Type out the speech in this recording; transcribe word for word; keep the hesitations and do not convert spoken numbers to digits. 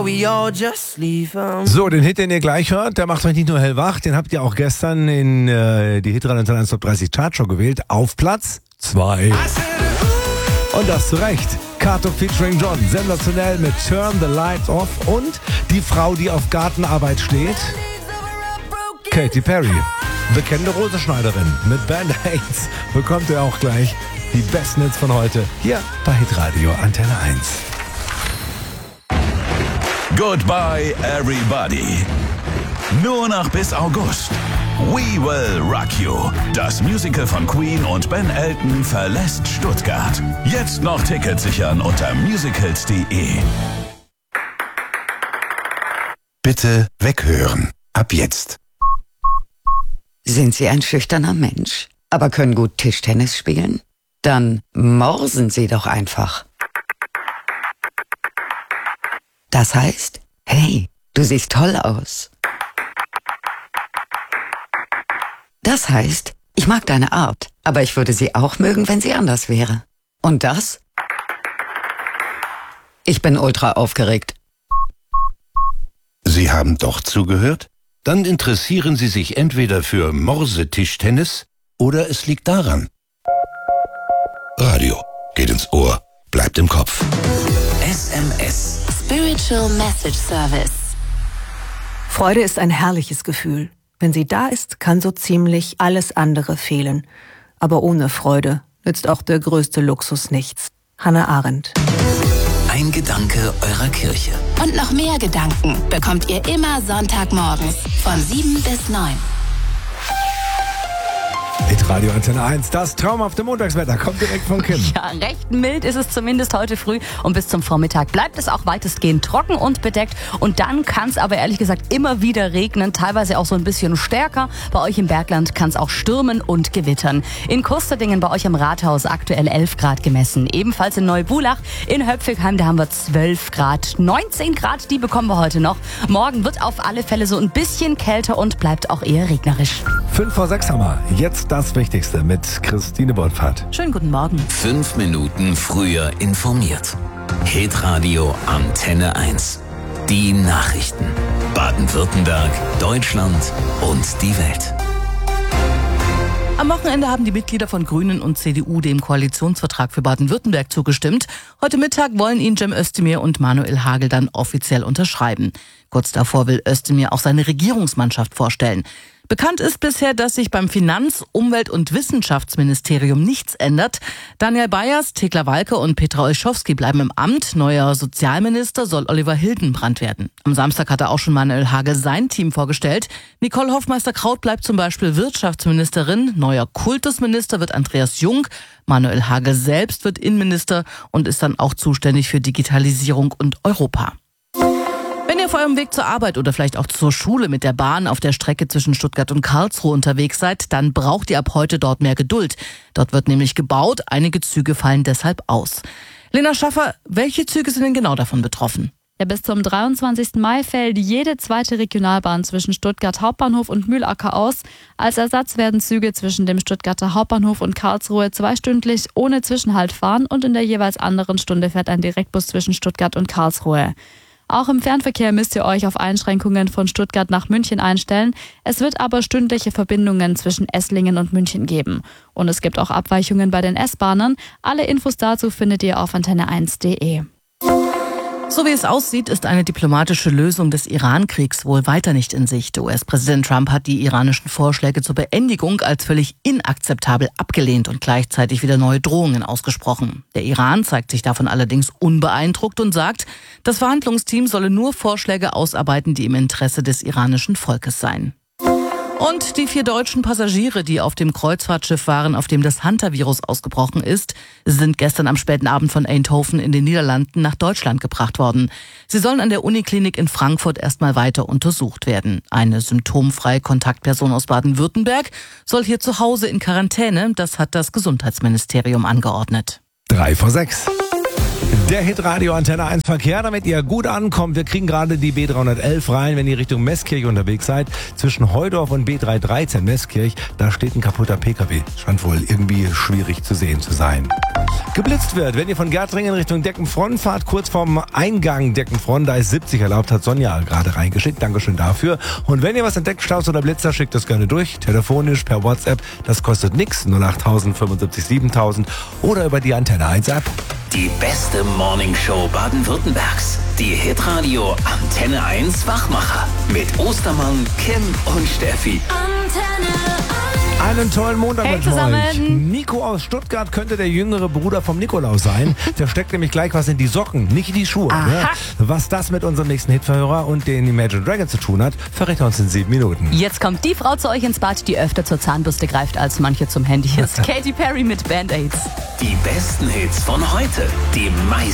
So, den Hit, den ihr gleich hört, der macht euch nicht nur hellwach, den habt ihr auch gestern in äh, die Hitradio eins Top dreißig Chartshow gewählt, auf Platz zwei. Und das zu Recht. Kato featuring John, sensationell mit Turn the Lights Off und die Frau, die auf Gartenarbeit steht, Katy Perry. Bekannte Rosenschneiderin mit Band-Aids bekommt ihr auch gleich die besten Hits von heute hier bei Hitradio Antenne eins. Goodbye everybody. Nur noch bis August. We Will Rock You. Das Musical von Queen und Ben Elton verlässt Stuttgart. Jetzt noch Tickets sichern unter musicals punkt de. Bitte weghören. Ab jetzt. Sind Sie ein schüchterner Mensch, aber können gut Tischtennis spielen? Dann morsen Sie doch einfach. Das heißt, hey, du siehst toll aus. Das heißt, ich mag deine Art, aber ich würde sie auch mögen, wenn sie anders wäre. Und das? Ich bin ultra aufgeregt. Sie haben doch zugehört? Dann interessieren Sie sich entweder für Morsetischtennis oder es liegt daran. Radio geht ins Ohr, bleibt im Kopf. S M S. Spiritual Message Service. Freude ist ein herrliches Gefühl. Wenn sie da ist, kann so ziemlich alles andere fehlen. Aber ohne Freude nützt auch der größte Luxus nichts. Hannah Arendt. Ein Gedanke eurer Kirche. Und noch mehr Gedanken bekommt ihr immer Sonntagmorgens von sieben bis neun. Hitradio Antenne eins, das traumhafte Montagswetter kommt direkt von Kim. Ja, recht mild ist es zumindest heute früh und bis zum Vormittag bleibt es auch weitestgehend trocken und bedeckt und dann kann es aber ehrlich gesagt immer wieder regnen, teilweise auch so ein bisschen stärker. Bei euch im Bergland kann es auch stürmen und gewittern. In Kusterdingen bei euch am Rathaus aktuell elf Grad gemessen, ebenfalls in Neubulach, in Höpfigheim, da haben wir zwölf Grad, neunzehn Grad, die bekommen wir heute noch. Morgen wird auf alle Fälle so ein bisschen kälter und bleibt auch eher regnerisch. fünf vor sechs haben wir, jetzt das Wichtigste mit Christine Bonfahrt. Schönen guten Morgen. Fünf Minuten früher informiert. Hitradio Antenne eins. Die Nachrichten. Baden-Württemberg, Deutschland und die Welt. Am Wochenende haben die Mitglieder von Grünen und C D U dem Koalitionsvertrag für Baden-Württemberg zugestimmt. Heute Mittag wollen ihn Cem Özdemir und Manuel Hagel dann offiziell unterschreiben. Kurz davor will Özdemir auch seine Regierungsmannschaft vorstellen. Bekannt ist bisher, dass sich beim Finanz-, Umwelt- und Wissenschaftsministerium nichts ändert. Daniel Bayers, Thekla Walke und Petra Olschowski bleiben im Amt. Neuer Sozialminister soll Oliver Hildenbrand werden. Am Samstag hatte auch schon Manuel Hagel sein Team vorgestellt. Nicole Hofmeister-Kraut bleibt zum Beispiel Wirtschaftsministerin. Neuer Kultusminister wird Andreas Jung. Manuel Hagel selbst wird Innenminister und ist dann auch zuständig für Digitalisierung und Europa. Wenn ihr auf eurem Weg zur Arbeit oder vielleicht auch zur Schule mit der Bahn auf der Strecke zwischen Stuttgart und Karlsruhe unterwegs seid, dann braucht ihr ab heute dort mehr Geduld. Dort wird nämlich gebaut, einige Züge fallen deshalb aus. Lena Schaffer, welche Züge sind denn genau davon betroffen? Ja, bis zum dreiundzwanzigsten Mai fällt jede zweite Regionalbahn zwischen Stuttgart Hauptbahnhof und Mühlacker aus. Als Ersatz werden Züge zwischen dem Stuttgarter Hauptbahnhof und Karlsruhe zweistündlich ohne Zwischenhalt fahren und in der jeweils anderen Stunde fährt ein Direktbus zwischen Stuttgart und Karlsruhe. Auch im Fernverkehr müsst ihr euch auf Einschränkungen von Stuttgart nach München einstellen. Es wird aber stündliche Verbindungen zwischen Esslingen und München geben. Und es gibt auch Abweichungen bei den S-Bahnen. Alle Infos dazu findet ihr auf antenne eins punkt de. So wie es aussieht, ist eine diplomatische Lösung des Iran-Kriegs wohl weiter nicht in Sicht. U S-Präsident Trump hat die iranischen Vorschläge zur Beendigung als völlig inakzeptabel abgelehnt und gleichzeitig wieder neue Drohungen ausgesprochen. Der Iran zeigt sich davon allerdings unbeeindruckt und sagt, das Verhandlungsteam solle nur Vorschläge ausarbeiten, die im Interesse des iranischen Volkes seien. Und die vier deutschen Passagiere, die auf dem Kreuzfahrtschiff waren, auf dem das Hantavirus ausgebrochen ist, sind gestern am späten Abend von Eindhoven in den Niederlanden nach Deutschland gebracht worden. Sie sollen an der Uniklinik in Frankfurt erstmal weiter untersucht werden. Eine symptomfreie Kontaktperson aus Baden-Württemberg soll hier zu Hause in Quarantäne. Das hat das Gesundheitsministerium angeordnet. Drei vor sechs. Der Hitradio Antenne eins Verkehr, damit ihr gut ankommt. Wir kriegen gerade die B dreihundertelf rein, wenn ihr Richtung Meßkirch unterwegs seid. Zwischen Heudorf und B dreihundertdreizehn Meßkirch, da steht ein kaputter P K W. Scheint wohl irgendwie schwierig zu sehen zu sein. Geblitzt wird, wenn ihr von Gärtringen Richtung Deckenfront fahrt, kurz vorm Eingang Deckenfront, da ist siebzig erlaubt, hat Sonja gerade reingeschickt. Dankeschön dafür. Und wenn ihr was entdeckt, Staus oder Blitzer, schickt das gerne durch. Telefonisch, per WhatsApp, das kostet nix. null acht tausend fünfundsiebzig siebentausend oder über die Antenne eins App. Die beste Morningshow Baden-Württembergs. Die Hitradio Antenne eins Wachmacher. Mit Ostermann, Kim und Steffi. Antenne eins. Einen tollen Montag Hey mit zusammen. euch. Nico aus Stuttgart könnte der jüngere Bruder vom Nikolaus sein. Der steckt nämlich gleich was in die Socken, nicht in die Schuhe. Ne? Was das mit unserem nächsten Hitverhörer und den Imagine Dragons zu tun hat, verrät er uns in sieben Minuten. Jetzt kommt die Frau zu euch ins Bad, die öfter zur Zahnbürste greift als manche zum Handy. Hier ist Katy Perry mit Band-Aids. Die besten Hits von heute. Die meisten